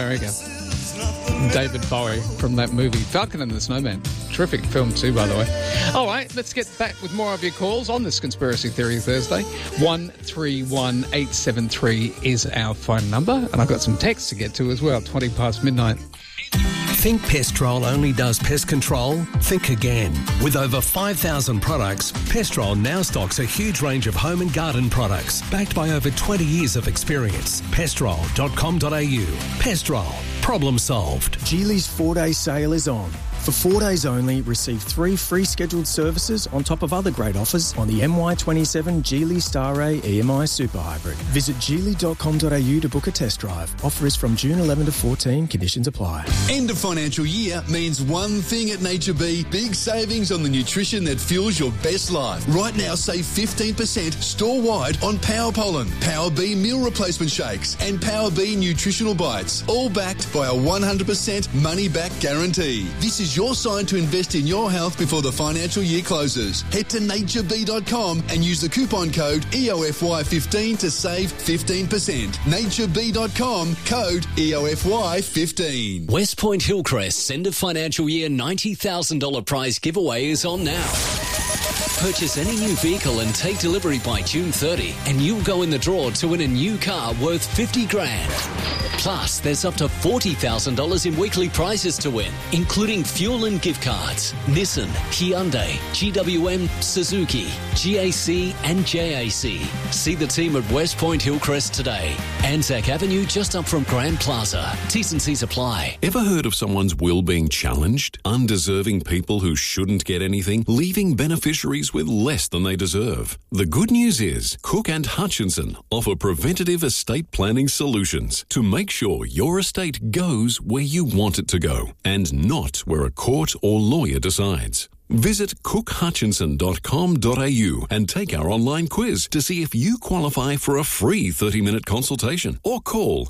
America. David Bowie from that movie Falcon and the Snowman. Terrific film too, by the way. All right, let's get back with more of your calls on this Conspiracy Theory Thursday. 131873 is our phone number, and I've got some texts to get to as well. 20 past midnight. Think Pestrol only does pest control? Think again. With over 5,000 products, Pestrol now stocks a huge range of home and garden products, backed by over 20 years of experience. Pestrol.com.au. Pestrol. Problem solved. Geely's 4-day sale is on. For 4 days only, receive 3 free scheduled services on top of other great offers on the MY27 Geely Star Ray EMI Super Hybrid. Visit geely.com.au to book a test drive. Offer is from June 11 to 14. Conditions apply. End of financial year means one thing at Nature B: big savings on the nutrition that fuels your best life. Right now, save 15% store-wide on Power Pollen, Power B meal replacement shakes, and Power B nutritional bites, all backed by a 100% money-back guarantee. This is your sign to invest in your health before the financial year closes. Head to natureb.com and use the coupon code EOFY15 to save 15%. natureb.com, code EOFY15. West Point Hillcrest's end of financial year $90,000 prize giveaway is on now. Purchase any new vehicle and take delivery by June 30 and you'll go in the draw to win a new car worth $50,000. Plus, there's up to $40,000 in weekly prizes to win, including fuel and gift cards. Nissan, Hyundai, GWM, Suzuki, GAC and JAC. See the team at West Point Hillcrest today. Anzac Avenue just up from Grand Plaza. T's and C's apply. Ever heard of someone's will being challenged? Undeserving people who shouldn't get anything, leaving beneficiaries with less than they deserve. The good news is Cook and Hutchinson offer preventative estate planning solutions to make sure your estate goes where you want it to go and not where a court or lawyer decides. Visit cookhutchinson.com.au and take our online quiz to see if you qualify for a free 30-minute consultation or call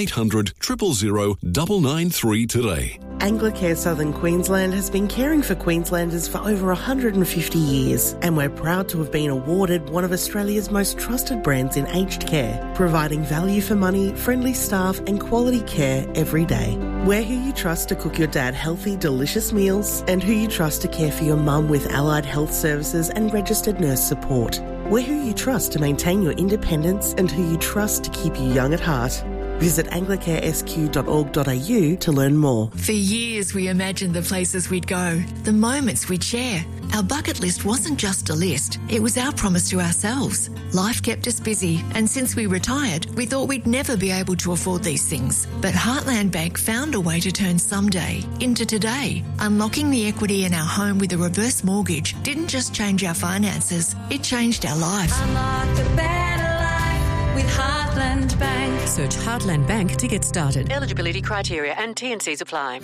1-800-000-993 today. Anglicare Southern Queensland has been caring for Queenslanders for over 150 years, and we're proud to have been awarded one of Australia's most trusted brands in aged care, providing value for money, friendly staff and quality care every day. We're who you trust to cook your dad healthy, delicious meals, and who you trust to care for your mum with allied health services and registered nurse support. We're who you trust to maintain your independence and who you trust to keep you young at heart. Visit anglicaresq.org.au to learn more. For years we imagined the places we'd go, the moments we'd share. Our bucket list wasn't just a list, it was our promise to ourselves. Life kept us busy, and since we retired, we thought we'd never be able to afford these things. But Heartland Bank found a way to turn someday into today. Unlocking the equity in our home with a reverse mortgage didn't just change our finances, it changed our life. Unlock a better life with Heartland Bank. Search Heartland Bank to get started. Eligibility criteria and T&Cs apply.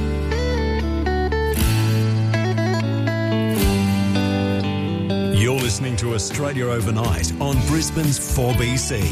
You're listening to Australia Overnight on Brisbane's 4BC.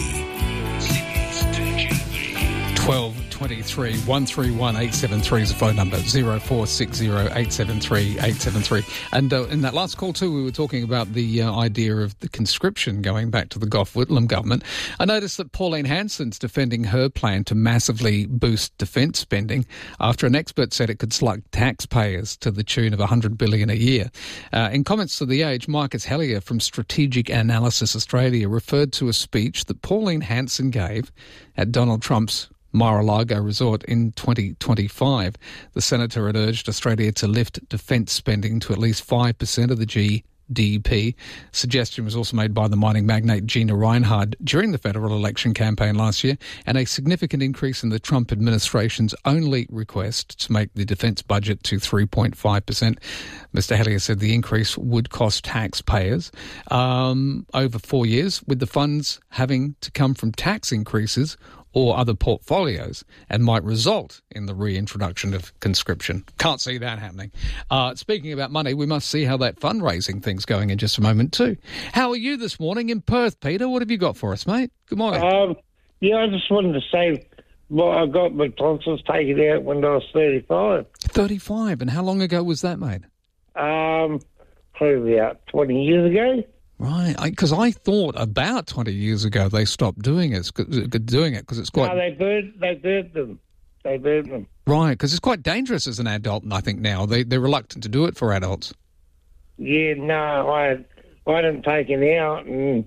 1223 131 873 is the phone number, 0460 873 873. And in that last call too, we were talking about the idea of the conscription going back to the Gough Whitlam government. I noticed that Pauline Hanson's defending her plan to massively boost defence spending after an expert said it could slug taxpayers to the tune of $100 billion a year. In comments to The Age, Marcus Hellier from Strategic Analysis Australia referred to a speech that Pauline Hanson gave at Donald Trump's Mar-a-Lago resort in 2025. The senator had urged Australia to lift defence spending to at least 5% of the GDP. Suggestion was also made by the mining magnate Gina Rinehart during the federal election campaign last year, and a significant increase in the Trump administration's only request to make the defence budget to 3.5%. Mr. Hellier said the increase would cost taxpayers over 4 years, with the funds having to come from tax increases or other portfolios, and might result in the reintroduction of conscription. Can't see that happening. Speaking about money, we must see how that fundraising thing's going in just a moment too. How are you this morning in Perth, Peter? What have you got for us, mate? Good morning. I just wanted to say, I got my tonsils taken out when I was 35. 35? And how long ago was that, mate? Probably about 20 years ago. Right, because I thought about 20 years ago they stopped doing it because it's quite... No, they burnt them. They burnt them. Right, because it's quite dangerous as an adult, and I think now they're reluctant to do it for adults. Yeah, no, I didn't take it out, and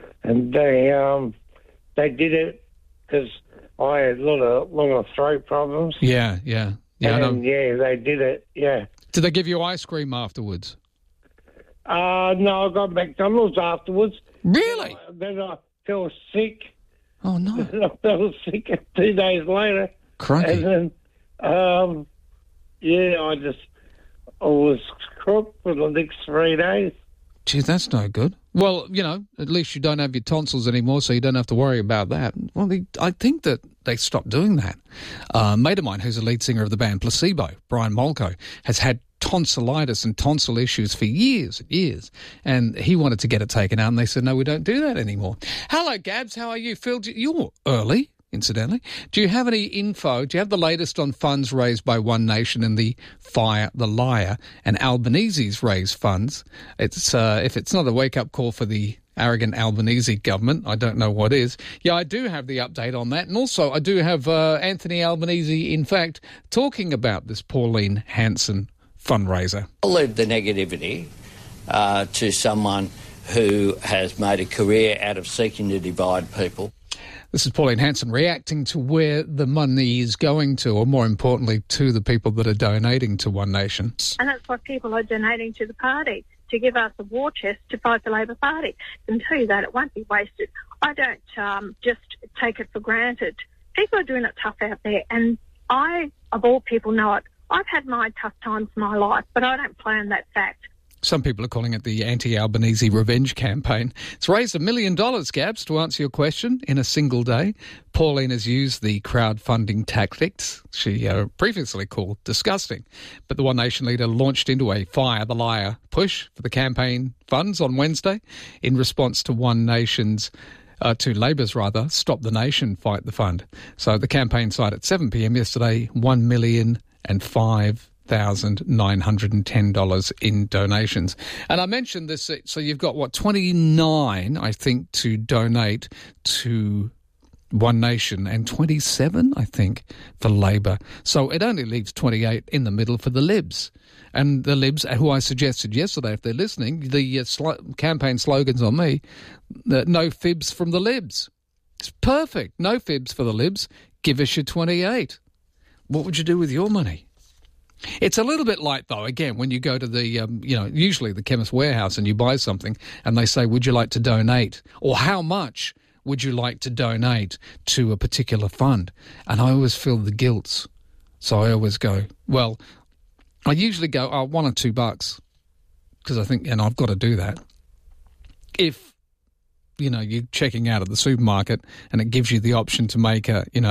they did it because I had a lot of throat problems. Yeah. I know. Yeah, they did it. Yeah. Did they give you ice cream afterwards? No, I got McDonald's afterwards. Really? Then I fell sick. Oh no! I fell sick 2 days later. Crikey. And then, I was crook for the next 3 days. Gee, that's no good. Well, at least you don't have your tonsils anymore, so you don't have to worry about that. Well, I think that they stopped doing that. A mate of mine, who's a lead singer of the band Placebo, Brian Molko, has had tonsillitis and tonsil issues for years and years, and he wanted to get it taken out, and they said, no, we don't do that anymore. Hello, Gabs, how are you? Phil, you're early, incidentally. Do you have any info? Do you have the latest on funds raised by One Nation and the Fire the Liar and Albanese's raised funds? It's if it's not a wake-up call for the arrogant Albanese government, I don't know what is. Yeah, I do have the update on that. And also, I do have Anthony Albanese, in fact, talking about this Pauline Hanson fundraiser. I'll leave the negativity to someone who has made a career out of seeking to divide people. This is Pauline Hanson reacting to where the money is going to, or more importantly, to the people that are donating to One Nation. And that's what people are donating to the party, to give us a war chest to fight the Labor Party. I can tell you that it won't be wasted. I don't just take it for granted. People are doing it tough out there, and I, of all people, know it. I've had my tough times in my life, but I don't play on that fact. Some people are calling it the anti-Albanese revenge campaign. It's raised $1 million, Gabs, to answer your question, in a single day. Pauline has used the crowdfunding tactics she previously called disgusting. But the One Nation leader launched into a Fire the Liar push for the campaign funds on Wednesday in response to One Nation's to Labor's Stop the Nation, Fight the Fund. So the campaign site at 7 p.m. yesterday, $1,005,910 in donations. And I mentioned this, so you've got, 29, I think, to donate to One Nation and 27, I think, for Labor. So it only leaves 28 in the middle for the Libs. And the Libs, who I suggested yesterday, if they're listening, the campaign slogan's on me, no fibs from the Libs. It's perfect. No fibs for the Libs. Give us your 28. What would you do with your money? It's a little bit like, though, again, when you go to the, usually the Chemist Warehouse and you buy something and they say, would you like to donate? Or how much would you like to donate to a particular fund? And I always feel the guilt. So I always go, well, I usually go, $1 or $2, because I think, and I've got to do that. If, you're checking out at the supermarket and it gives you the option to make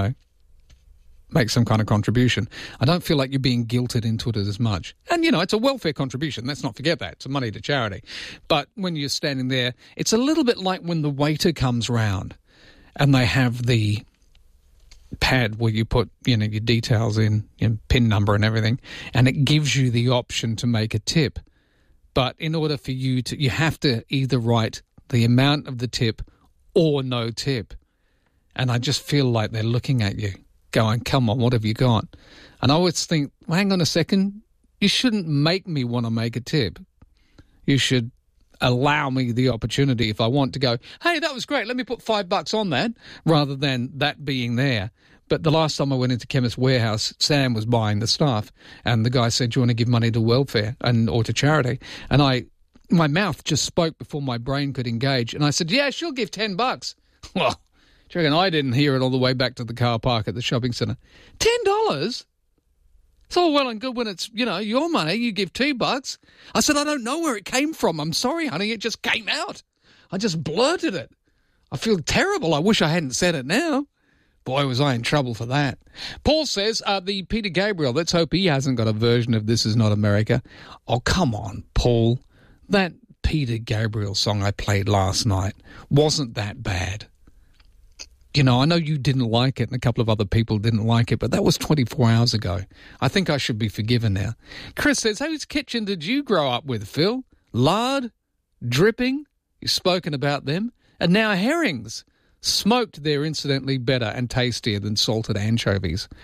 make some kind of contribution, I don't feel like you're being guilted into it as much. And, it's a welfare contribution. Let's not forget that. It's money to charity. But when you're standing there, it's a little bit like when the waiter comes round and they have the pad where you put, your details in, your PIN number and everything, and it gives you the option to make a tip. But in order for you to, you have to either write the amount of the tip or no tip. And I just feel like they're looking at you, going, come on, what have you got? And I always think, well, hang on a second, you shouldn't make me want to make a tip. You should allow me the opportunity, if I want, to go, hey, that was great, let me put $5 on that, rather than that being there. But the last time I went into Chemist Warehouse, Sam was buying the stuff, and the guy said, do you want to give money to welfare or to charity? And my mouth just spoke before my brain could engage, and I said, yeah, she'll give $10. Well, do you reckon I didn't hear it all the way back to the car park at the shopping centre? $10? It's all well and good when it's, your money, you give $2. I said, I don't know where it came from. I'm sorry, honey, it just came out. I just blurted it. I feel terrible. I wish I hadn't said it now. Boy, was I in trouble for that. Paul says, the Peter Gabriel, let's hope he hasn't got a version of This Is Not America. Oh, come on, Paul. That Peter Gabriel song I played last night wasn't that bad. I know you didn't like it and a couple of other people didn't like it, but that was 24 hours ago. I think I should be forgiven now. Chris says, whose kitchen did you grow up with, Phil? Lard? Dripping? You've spoken about them. And now herrings. Smoked, they're incidentally better and tastier than salted anchovies.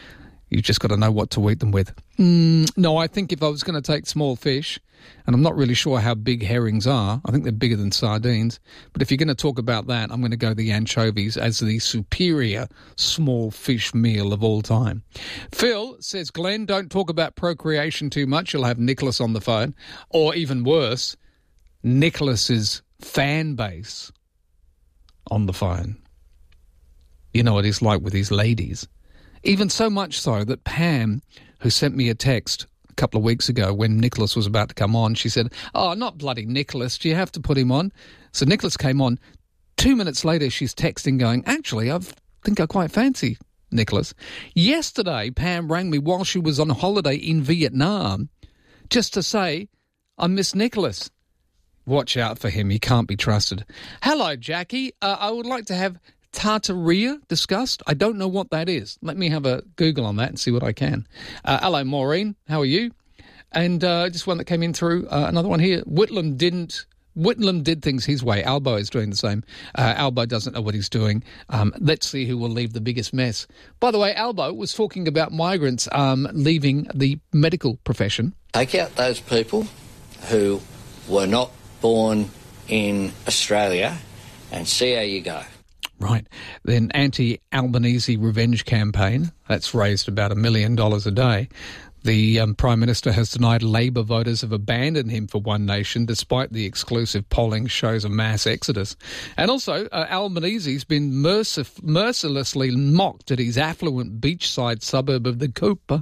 You've just got to know what to eat them with. No, I think if I was going to take small fish, and I'm not really sure how big herrings are, I think they're bigger than sardines, but if you're going to talk about that, I'm going to go the anchovies as the superior small fish meal of all time. Phil says, Glenn, don't talk about procreation too much. You'll have Nicholas on the phone. Or even worse, Nicholas's fan base on the phone. You know what he's like with his ladies. Even so much so that Pam, who sent me a text a couple of weeks ago when Nicholas was about to come on, she said, oh, not bloody Nicholas, do you have to put him on? So Nicholas came on. 2 minutes later, she's texting going, actually, I think I quite fancy Nicholas. Yesterday, Pam rang me while she was on holiday in Vietnam just to say, I miss Nicholas. Watch out for him, he can't be trusted. Hello, Jackie. I would like to have tartaria discussed. I don't know what that is. Let me have a Google on that and see what I can. Hello, Maureen. How are you? And just one that came in through, another one here. Whitlam did things his way. Albo is doing the same. Albo doesn't know what he's doing. Let's see who will leave the biggest mess. By the way, Albo was talking about migrants leaving the medical profession. Take out those people who were not born in Australia and see how you go. Right. Then anti-Albanese revenge campaign. That's raised about $1 million a day. The Prime Minister has denied Labor voters have abandoned him for One Nation despite the exclusive polling shows a mass exodus. And also, Albanese's been mercilessly mocked at his affluent beachside suburb of the Copa.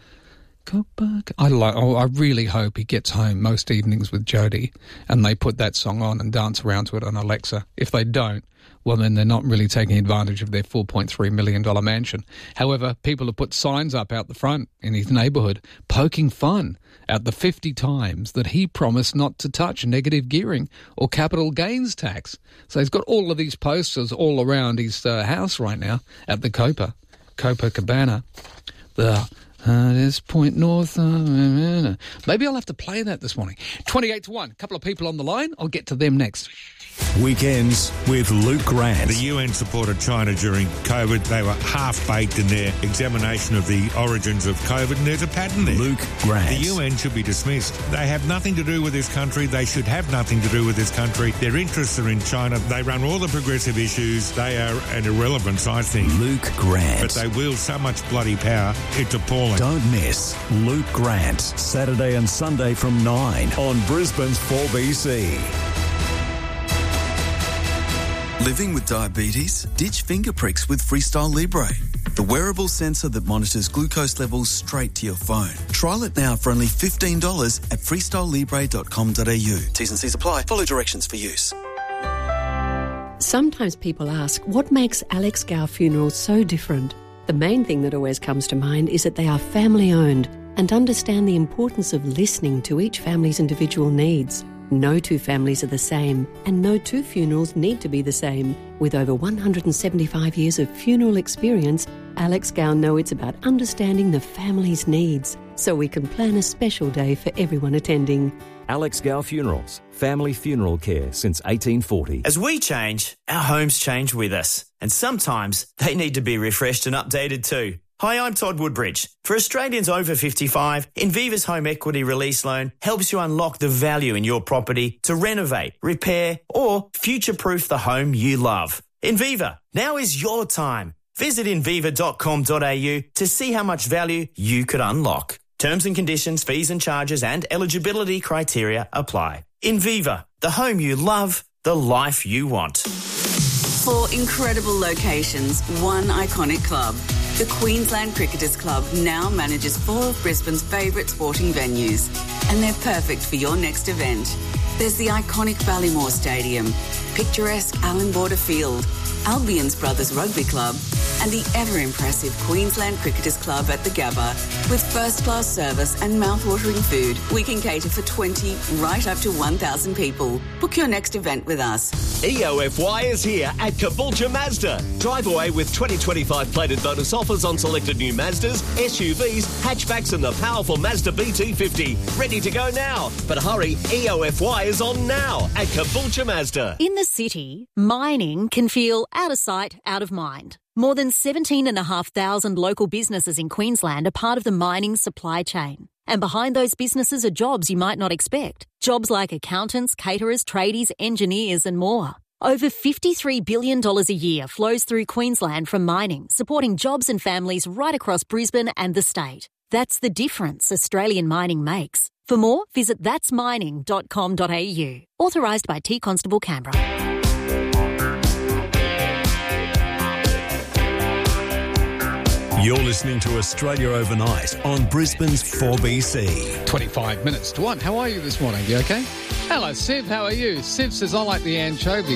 I really hope he gets home most evenings with Jodie and they put that song on and dance around to it on Alexa. If they don't, well, then they're not really taking advantage of their $4.3 million mansion. However, people have put signs up out the front in his neighbourhood poking fun at the 50 times that he promised not to touch negative gearing or capital gains tax. So he's got all of these posters all around his house right now at the Copacabana. This point north. Maybe I'll have to play that this morning. 28 to 1. A couple of people on the line. I'll get to them next. Weekends with Luke Grant. The UN supported China during COVID. They were half-baked in their examination of the origins of COVID, and there's a pattern there. Luke Grant. The UN should be dismissed. They have nothing to do with this country. They should have nothing to do with this country. Their interests are in China. They run all the progressive issues. They are an irrelevance, I think. Luke Grant. But they wield so much bloody power, it's appalling. Don't miss Luke Grant, Saturday and Sunday from 9 on Brisbane's 4BC. Living with diabetes? Ditch finger pricks with Freestyle Libre, the wearable sensor that monitors glucose levels straight to your phone. Trial it now for only $15 at freestylelibre.com.au. T's and C's apply. Follow directions for use. Sometimes people ask, what makes Alex Gow Funerals so different? The main thing that always comes to mind is that they are family-owned and understand the importance of listening to each family's individual needs. No two families are the same, and no two funerals need to be the same. With over 175 years of funeral experience, Alex Gow knows it's about understanding the family's needs, so we can plan a special day for everyone attending. Alex Gow Funerals, family funeral care since 1840. As we change, our homes change with us, and sometimes they need to be refreshed and updated too. Hi, I'm Todd Woodbridge. For Australians over 55, Inviva's Home Equity Release Loan helps you unlock the value in your property to renovate, repair, or future-proof the home you love. Inviva, now is your time. Visit inviva.com.au to see how much value you could unlock. Terms and conditions, fees and charges and eligibility criteria apply. Inviva, the home you love, the life you want. 4 incredible locations, 1 iconic club. The Queensland Cricketers Club now manages 4 of Brisbane's favourite sporting venues, and they're perfect for your next event. There's the iconic Ballymore Stadium, picturesque Allan Border Field, Albion's Brothers Rugby Club, and the ever-impressive Queensland Cricketers Club at the Gabba. With first-class service and mouth-watering food, we can cater for 20 right up to 1,000 people. Book your next event with us. EOFY is here at Caboolture Mazda. Drive away with 2025 plated bonus offers on selected new Mazdas, SUVs, hatchbacks and the powerful Mazda BT50. Ready to go now. But hurry, EOFY is on now at Caboolture Mazda. In the city, mining can feel out of sight, out of mind. More than 17,500 local businesses in Queensland are part of the mining supply chain. And behind those businesses are jobs you might not expect. Jobs like accountants, caterers, tradies, engineers and more. Over $53 billion a year flows through Queensland from mining, supporting jobs and families right across Brisbane and the state. That's the difference Australian mining makes. For more, visit thatsmining.com.au. Authorised by T Constable Canberra. You're listening to Australia Overnight on Brisbane's 4BC. 25 minutes to 1. How are you this morning? You okay? Hello, Siv. How are you? Siv says, I like the anchovy.